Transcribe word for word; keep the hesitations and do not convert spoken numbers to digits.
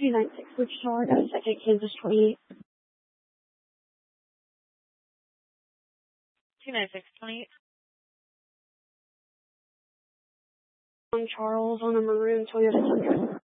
two nine six Wichita, got a second, Kansas twenty-eight. two nine six twenty-eight. On Charles on a maroon Toyota Tundra.